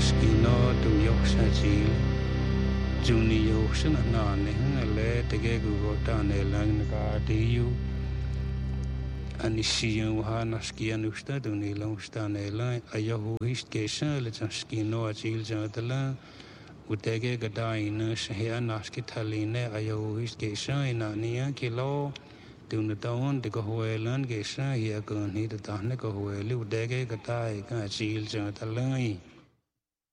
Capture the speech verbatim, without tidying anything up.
skino tu yok sa jil juni yok sa na ne le te ge gu ta ne lang ka ti yu anisiyo ha na skian usta tu ne long sta ne la ayo hist ke sa le skino jil ja ta la utege ga dai na shya na ski thali ne ayo hist ke sa ina nia kilo tu na don de ko hoelan ke sa ya ko ni ta ne ko hoelu de ge ga dai ka jil ja ta la